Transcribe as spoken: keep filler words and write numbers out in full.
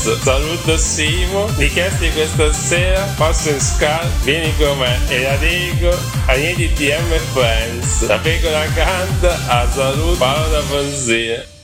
Friends. Saluto Simo, richiesti questa sera, passo in scala, vieni con me e la dico a niente T M Friends. La pecora canta, a saluto, Paolo da Fonzia.